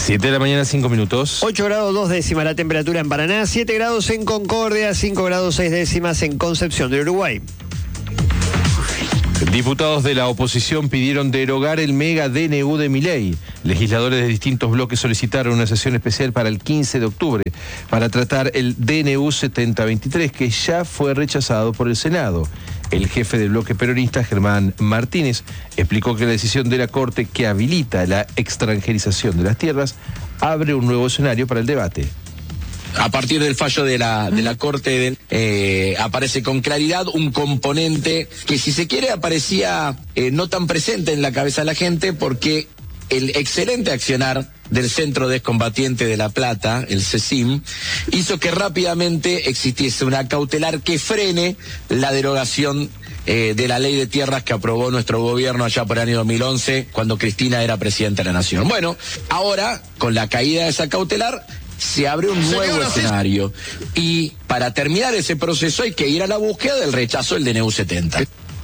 7 de la mañana, 5 minutos. 8 grados 2 décimas la temperatura en Paraná, 7 grados en Concordia, 5 grados 6 décimas en Concepción del Uruguay. Diputados de la oposición pidieron derogar el mega DNU de Milei. Legisladores de distintos bloques solicitaron una sesión especial para el 15 de octubre para tratar el DNU 7023, que ya fue rechazado por el Senado. El jefe del bloque peronista, Germán Martínez, explicó que la decisión de la Corte que habilita la extranjerización de las tierras abre un nuevo escenario para el debate. A partir del fallo de la Corte aparece con claridad un componente que, si se quiere, aparecía no tan presente en la cabeza de la gente, porque el excelente accionar del Centro de Excombatientes de La Plata, el CECIM, hizo que rápidamente existiese una cautelar que frene la derogación de la ley de tierras que aprobó nuestro gobierno allá por el año 2011, cuando Cristina era presidenta de la Nación. Bueno, ahora, con la caída de esa cautelar, se abre un nuevo escenario. Y para terminar ese proceso hay que ir a la búsqueda del rechazo del DNU 70.